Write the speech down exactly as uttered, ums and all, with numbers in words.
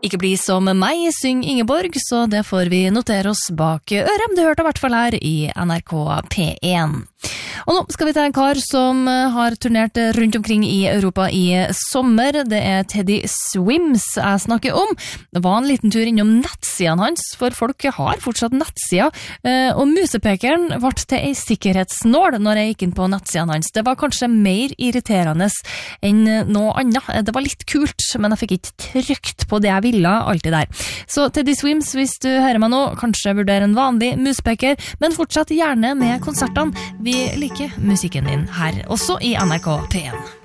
Ikke bli som meg, syng Ingeborg, så det får vi notere oss bak øret. Du hørte i hvert fall her i N R K P én. Og nå skal vi til en kar som har turnert rundt omkring i Europa i sommer. Det er Teddy Swims jeg snakker om. Det var en liten tur innom nettsidene hans, for folk har fortsatt nettsider. Og musepekeren ble til en sikkerhetsnål når jeg gikk inn på nettsidene hans. Det var kanskje mer irriterende enn noe annet. Det var litt kult, men jeg fikk ikke trykt på det jeg ville alltid der. Så Teddy Swims, hvis du hører meg nå, kanskje vurder en vanlig musepeker, men fortsatt gjerne med konsertene. Vi liker musikken din her, også i N R K P én.